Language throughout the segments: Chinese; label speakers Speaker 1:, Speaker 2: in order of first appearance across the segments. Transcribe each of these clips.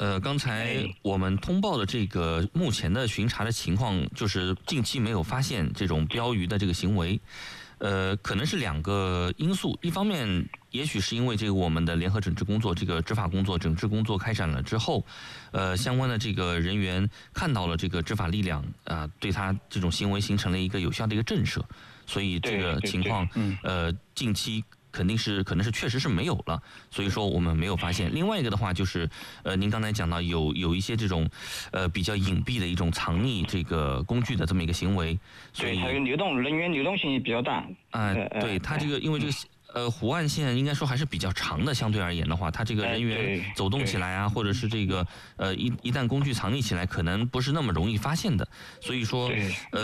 Speaker 1: 刚才我们通报的这个目前的巡查的情况，就是近期没有发现这种标鱼的这个行为。可能是2个因素，一方面也许是因为这个我们的联合整治工作，这个执法工作、整治工作开展了之后，相关的这个人员看到了这个执法力量对他这种行为形成了一个有效的一个震慑，所以这个情况近期可能是确实是没有了，所以说我们没有发现。另外一个的话就是，您刚才讲到有一些这种比较隐蔽的一种藏匿这个工具的这么一个行为，所以
Speaker 2: 它人员流动性也比较大。
Speaker 1: 对，它这个因为这个湖岸线应该说还是比较长的，相对而言的话，它这个人员走动起来啊，或者是这个一旦工具藏匿起来，可能不是那么容易发现的，所以说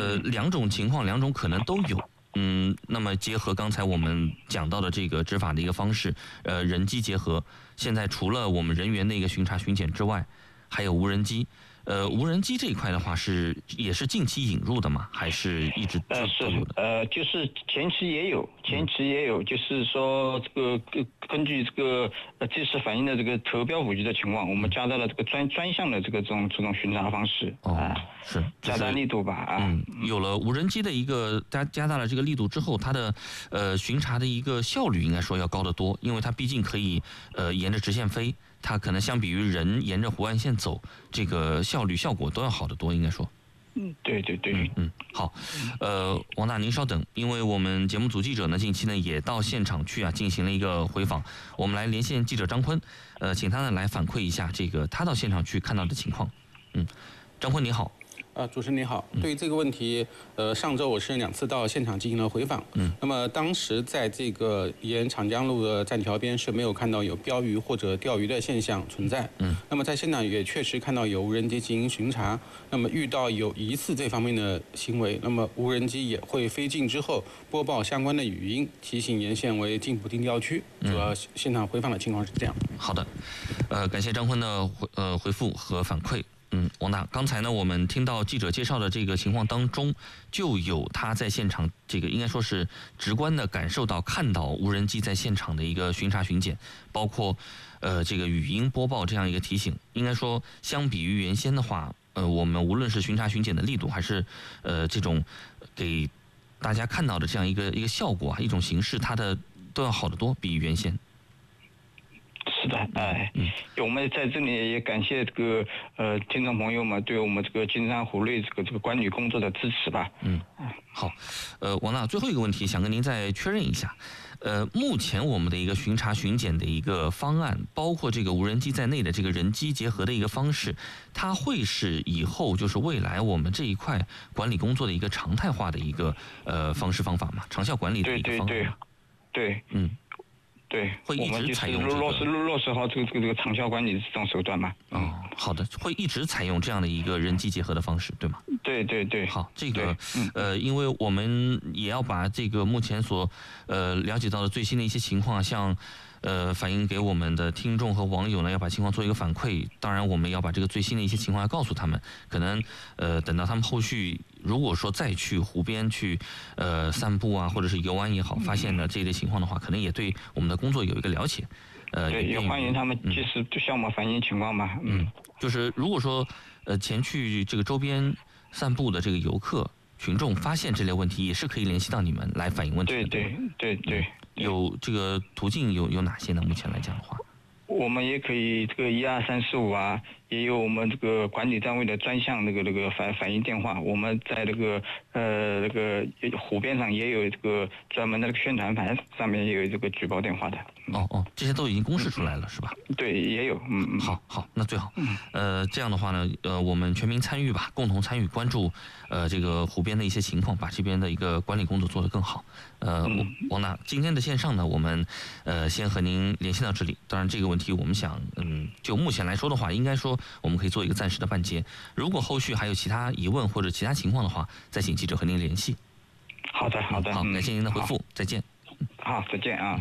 Speaker 1: 2种情况2种可能都有。那么结合刚才我们讲到的这个执法的一个方式，人机结合，现在除了我们人员的一个巡查巡检之外，还有无人机。无人机这一块的话也是近期引入的吗？还是一直都有的？
Speaker 2: 就是前期也有，就是说这个根据这个即时反映的这个投标捕鱼的情况，我们加大了这个专项的这种巡查方式。
Speaker 1: 是
Speaker 2: 加大力度吧。
Speaker 1: 有了无人机的一个加大了这个力度之后，它的巡查的一个效率应该说要高得多，因为它毕竟可以沿着直线飞。它可能相比于人沿着湖岸线走，这个效果都要好得多，应该说。
Speaker 2: 对。
Speaker 1: 好，王大您稍等，因为我们节目组记者呢近期呢也到现场去进行了一个回访，我们来连线记者张坤，请他呢来反馈一下这个他到现场去看到的情况。张坤你好。
Speaker 3: 主持人你好，对于这个问题，上周我是2次到现场进行了回访。那么当时在这个沿长江路的栈桥边是没有看到有标鱼或者钓鱼的现象存在。那么在现场也确实看到有无人机进行巡查。那么遇到有疑似这方面的行为，那么无人机也会飞近之后播报相关的语音，提醒沿线为禁捕定钓区。主要现场回访的情况是这样。
Speaker 1: 好的，感谢张坤的回复和反馈。王大，刚才呢，我们听到记者介绍的这个情况当中，就有他在现场这个应该说是直观的感受到、看到无人机在现场的一个巡查巡检，包括这个语音播报这样一个提醒。应该说，相比于原先的话，我们无论是巡查巡检的力度，还是这种给大家看到的这样一个效果一种形式，它的都要好得多，比原先。
Speaker 2: 是的，我们在这里也感谢这个听众朋友们对我们这个金山湖内这个管理工作的支持吧。
Speaker 1: 好，王大，最后一个问题想跟您再确认一下，目前我们的一个巡查巡检的一个方案，包括这个无人机在内的这个人机结合的一个方式，它会是以后就是未来我们这一块管理工作的一个常态化的一个方式方法吗？长效管理的一个方法。
Speaker 2: 对。对，
Speaker 1: 会一直采用
Speaker 2: 落实好这个长效管理这种手段嘛。
Speaker 1: 好的，会一直采用这样的一个人机结合的方式，对吗？
Speaker 2: 对。
Speaker 1: 好，这个因为我们也要把这个目前所了解到的最新的一些情况，像反映给我们的听众和网友呢，要把情况做一个反馈。当然，我们要把这个最新的一些情况要告诉他们。可能等到他们后续如果说再去湖边去散步或者是游玩也好，发现了这一类情况的话，可能也对我们的工作有一个了解。
Speaker 2: 对，也欢迎他们及时向我们反映情况嘛。
Speaker 1: 就是如果说前去这个周边散步的这个游客群众发现这类问题，也是可以联系到你们来反映问题的。
Speaker 2: 对。
Speaker 1: 有这个途径有哪些呢？目前来讲的话，
Speaker 2: 我们也可以这个12345也有我们这个管理单位的专项那个反映电话。我们在那个湖边上也有这个专门的宣传牌，上面也有这个举报电话的。
Speaker 1: 这些都已经公示出来了，是吧？
Speaker 2: 对，也有。
Speaker 1: 好，那最好。这样的话呢，我们全民参与吧，共同参与关注这个湖边的一些情况，把这边的一个管理工作做得更好。王大，今天的线上呢，我们先和您联系到这里。当然，这个问题我们想，就目前来说的话，应该说我们可以做一个暂时的办结。如果后续还有其他疑问或者其他情况的话，再请记者和您联系。
Speaker 2: 好的。
Speaker 1: 好，感谢您的回复，再见。
Speaker 2: 好，再见啊。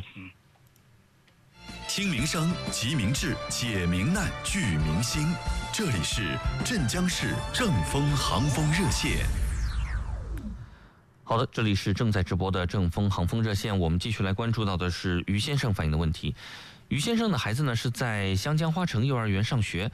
Speaker 4: 听民生，集民智，解民难，聚民心。这里是镇江市正风航风热线。
Speaker 1: 好的，这里是正在直播的正风航风热线，我们继续来关注到的是于先生反映的问题。于先生的孩子呢是在湘江花城幼儿园上学，